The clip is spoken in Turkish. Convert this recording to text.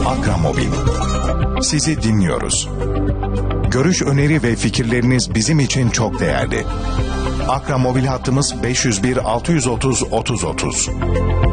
Akramobil. Sizi dinliyoruz. Görüş, öneri ve fikirleriniz bizim için çok değerli. Akramobil hattımız 501 630 30 30.